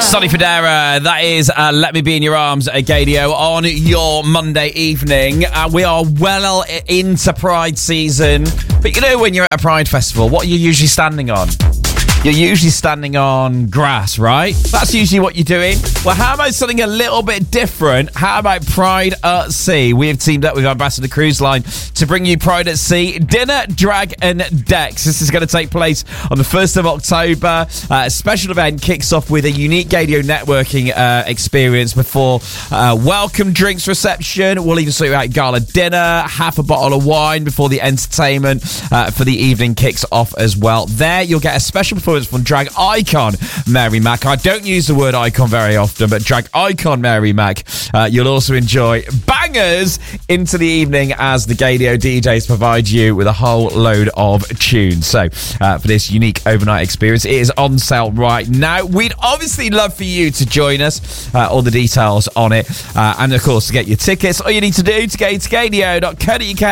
Sonny Fodera, that is Let Me Be In Your Arms, Gadio, on your Monday evening. We are well into Pride season. But you know when you're at a Pride festival, what are you usually standing on? You're usually standing on grass, right? That's usually what you're doing. Well, how about something a little bit different? How about Pride at Sea? We have teamed up with Ambassador Cruise Line to bring you Pride at Sea Dinner, Drag and Decks. This is going to take place on the 1st of October. A special event kicks off with a unique Gadio networking experience before welcome drinks reception. We'll even sort out gala dinner, half a bottle of wine before the entertainment for the evening kicks off as well. There, you'll get a special performance from drag icon Mary Mac. I don't use the word icon very often, but drag icon Mary Mac. You'll also enjoy bangers into the evening as the Gadio DJs provide you with a whole load of tunes. So for this unique overnight experience, it is on sale right now. We'd obviously love for you to join us. All the details on it, and of course to get your tickets, all you need to do to get to gadio.co.uk